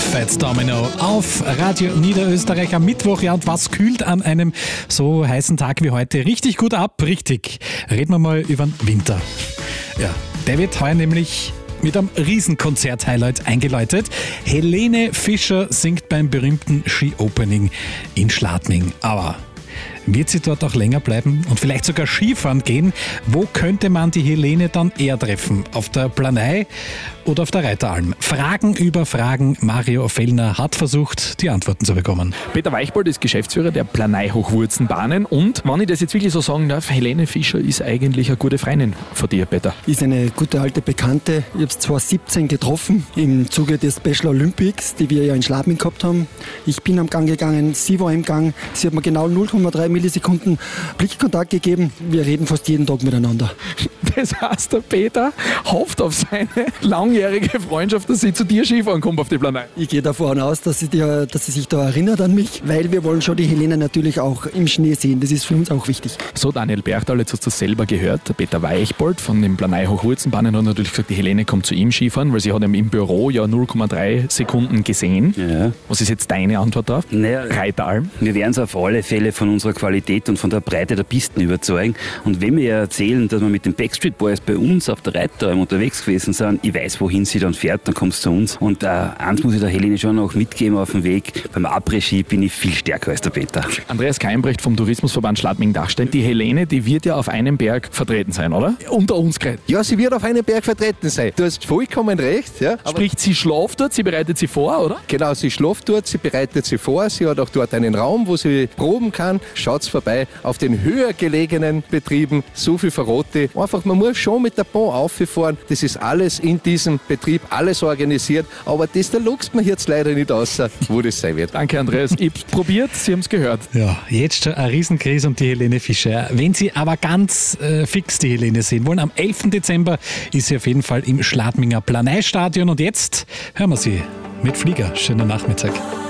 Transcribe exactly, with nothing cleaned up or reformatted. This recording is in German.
Fats Domino auf Radio Niederösterreich am Mittwoch. Ja, und was kühlt an einem so heißen Tag wie heute richtig gut ab? Richtig. Reden wir mal über den Winter. Ja, der wird heuer nämlich mit einem Riesenkonzert-Highlight eingeläutet. Helene Fischer singt beim berühmten Ski-Opening in Schladming. Aber wird sie dort auch länger bleiben und vielleicht sogar Skifahren gehen? Wo könnte man die Helene dann eher treffen? Auf der Planei oder auf der Reiteralm? Fragen über Fragen. Mario Fellner hat versucht, die Antworten zu bekommen. Peter Weichbold ist Geschäftsführer der Planei Hochwurzenbahnen und, wenn ich das jetzt wirklich so sagen darf, Helene Fischer ist eigentlich eine gute Freundin von dir, Peter. Ist eine gute alte Bekannte. Ich habe sie zweitausendsiebzehn getroffen im Zuge des Special Olympics, die wir ja in Schladming gehabt haben. Ich bin am Gang gegangen, sie war im Gang. Sie hat mir genau null Komma drei Millisekunden Blickkontakt gegeben. Wir reden fast jeden Tag miteinander. Das heißt, der Peter hofft auf seine langjährige Freundschaft, dass sie zu dir Skifahren kommt auf die Planei. Ich gehe davon aus, dass sie, dir, dass sie sich da erinnert an mich, weil wir wollen schon die Helene natürlich auch im Schnee sehen. Das ist für uns auch wichtig. So, Daniel Berchtal, jetzt hast du das selber gehört. Der Peter Weichbold von den Planei Hochwurzenbahnen hat natürlich gesagt, die Helene kommt zu ihm Skifahren, weil sie hat ihn im Büro ja null Komma drei Sekunden gesehen. Ja. Was ist jetzt deine Antwort darauf? Naja, Reiteralm? wir werden es auf alle Fälle von unserer Qualität und von der Breite der Pisten überzeugen. Und wenn wir erzählen, dass wir mit den Backstreet Boys bei uns auf der Reiteralm unterwegs gewesen sind, ich weiß, wohin sie dann fährt, dann kommst du zu uns. Und äh, eins muss ich der Helene schon noch mitgeben auf dem Weg. Beim Après-Ski bin ich viel stärker als der Peter. Andreas Keimbrecht vom Tourismusverband Schladming-Dachstein. Die Helene, die wird ja auf einem Berg vertreten sein, oder? Unter uns gerade. Ja, sie wird auf einem Berg vertreten sein. Du hast vollkommen recht. Ja, Sprich, sie schläft dort, sie bereitet sie vor, oder? Genau, sie schläft dort, sie bereitet sie vor. Sie hat auch dort einen Raum, wo sie proben kann. Schaut's vorbei auf den höher gelegenen Betrieben. So viel verrate ich. Einfach, man muss schon mit der Bahn auffahren. Das ist alles in diesem Betrieb, alles organisiert. Aber das, da luchst man jetzt leider nicht aus, wo das sein wird. Danke, Andreas. Ich hab's probiert, Sie haben's gehört. Ja, jetzt schon eine Riesenkrise um die Helene Fischer. Wenn Sie aber ganz äh, fix die Helene sehen wollen, am elften Dezember ist sie auf jeden Fall im Schladminger Planeistadion. Und jetzt hören wir sie mit Flieger. Schönen Nachmittag.